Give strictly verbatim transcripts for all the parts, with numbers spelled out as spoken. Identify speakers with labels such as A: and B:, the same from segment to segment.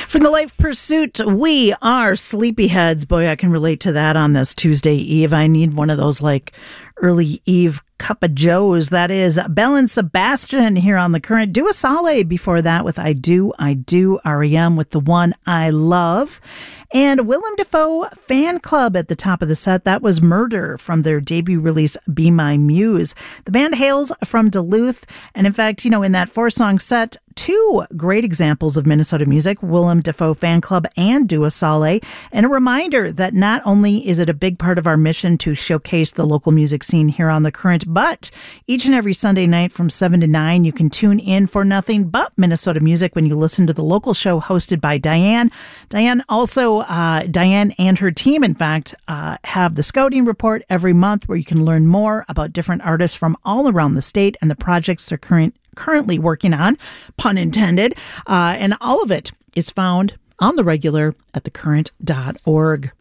A: From the Life Pursuit, we are Sleepyheads. Boy, I can relate to that on this Tuesday Eve. I need one of those like early Eve cup of joes. That is Belle and Sebastian here on The Current. Dua Saleh before that with I Do, I Do, R E M with The One I Love. And Willem Dafoe Fan Club at the top of the set. That was Murder from their debut release, Be My Muse. The band hails from Duluth. And in fact, you know, in that four-song set, two great examples of Minnesota music, Willem Dafoe Fan Club and Dua Saleh. And a reminder that not only is it a big part of our mission to showcase the local music scene here on The Current, but each and every Sunday night from seven to nine, you can tune in for nothing but Minnesota music when you listen to the local show hosted by Diane. Diane also, uh, Diane and her team, in fact, uh, have the Scouting Report every month where you can learn more about different artists from all around the state and the projects they're current currently working on, pun intended, uh, and all of it is found on the regular at the current dot org.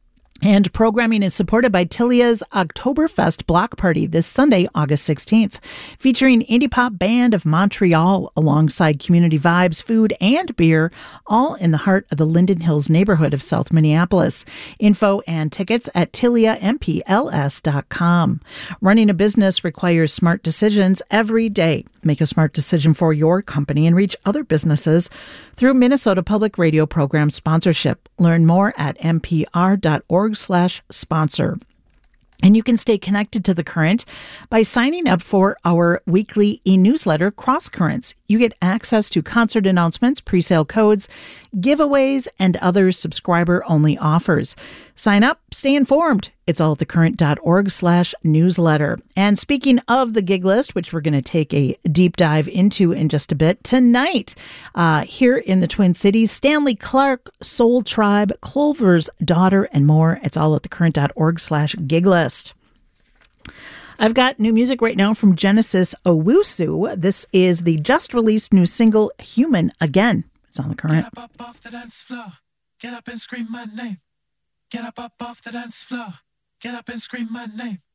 A: And programming is supported by Tilia's Oktoberfest Block Party this Sunday, August sixteenth, featuring Indie Pop Band of Montreal alongside community vibes, food, and beer, all in the heart of the Linden Hills neighborhood of South Minneapolis. Info and tickets at tilia m p l s dot com. Running a business requires smart decisions every day. Make a smart decision for your company and reach other businesses through Minnesota Public Radio program sponsorship. Learn more at m p r dot org slash sponsor. And you can stay connected to The Current by signing up for our weekly e-newsletter, Cross Currents. You get access to concert announcements, pre-sale codes, giveaways, and other subscriber-only offers. Sign up, stay informed. It's all at the current dot org slash newsletter. And speaking of the gig list, which we're going to take a deep dive into in just a bit, tonight, uh, here in the Twin Cities, Stanley Clarke, Soul Tribe, Clover's Daughter, and more. It's all at the current dot org slash gig list. I've got new music right now from Genesis Owusu. This is the just released new single, Human Again. It's on The Current.
B: Get up, up off the dance floor. Get up and scream my name. Get up, up off the dance floor. Get up and scream my name.